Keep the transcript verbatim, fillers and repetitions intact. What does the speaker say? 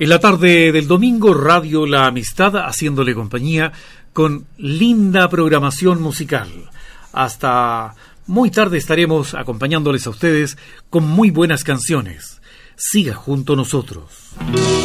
En la tarde del domingo, Radio La Amistad, haciéndole compañía con linda programación musical. Hasta muy tarde estaremos acompañándoles a ustedes con muy buenas canciones. Siga junto a nosotros.